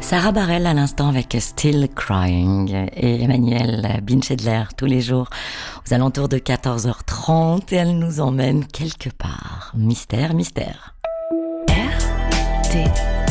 Sarah Bareilles à l'instant avec Still Crying et Emmanuelle Binchedler tous les jours aux alentours de 14h30 et elle nous emmène quelque part. Mystère, mystère. RTS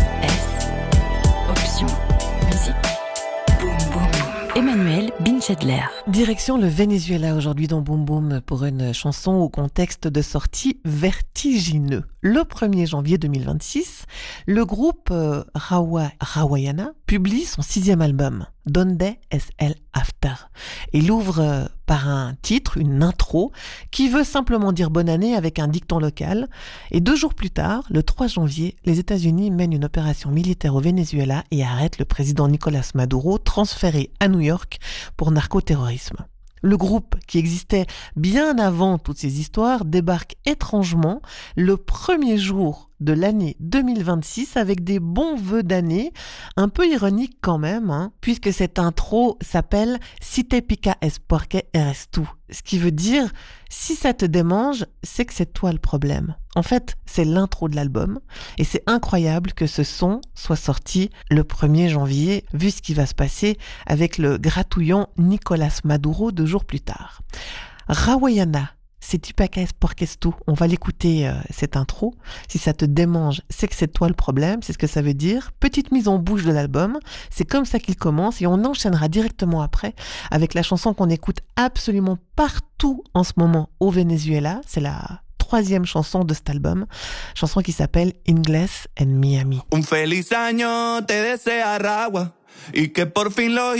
Option Musique. Boum boum. Emmanuelle Binchedler. Direction le Venezuela aujourd'hui dans Boum Boum pour une chanson au contexte de sortie vertigineux. Le 1er janvier 2026, le groupe Rawayana publie son 6e album, Donde es el After. Il ouvre par un titre, une intro, qui veut simplement dire bonne année avec un dicton local. Et 2 jours plus tard, le 3 janvier, les États-Unis mènent une opération militaire au Venezuela et arrêtent le président Nicolás Maduro, transféré à New York pour narcoterrorisme. Le groupe, qui existait bien avant toutes ces histoires, débarque étrangement le 1er jour de l'année 2026 avec des bons vœux d'année, un peu ironique quand même, puisque cette intro s'appelle « Si te pica es porque eres tú », ce qui veut dire « Si ça te démange, c'est que c'est toi le problème ». En fait, c'est l'intro de l'album, et c'est incroyable que ce son soit sorti le 1er janvier, vu ce qui va se passer avec le gratouillant Nicolás Maduro 2 jours plus tard. Rawayana, c'est tu paques porque es tú. On va l'écouter, cette intro. Si ça te démange, c'est que c'est toi le problème, c'est ce que ça veut dire. Petite mise en bouche de l'album, c'est comme ça qu'il commence et on enchaînera directement après avec la chanson qu'on écoute absolument partout en ce moment au Venezuela. C'est la 3e chanson de cet album, chanson qui s'appelle Inglés en Miami. Un feliz año te desea Rawa y que por fin lo